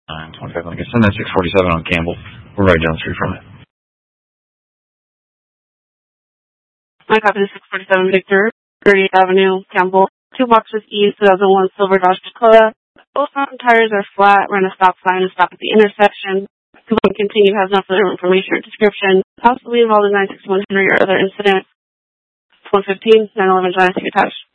925. Like I said, that 647 on Campbell. We're right down the street from it. My copy is 647 Victor, 38th Avenue, Campbell. 2 boxes east, 2001 Silver Dodge Dakota. Both front tires are flat. Ran a stop sign and stop at the intersection. If we continue, has no further information or description. Possibly involved in 961 Henry or other incident. 115, 911 Giant attached.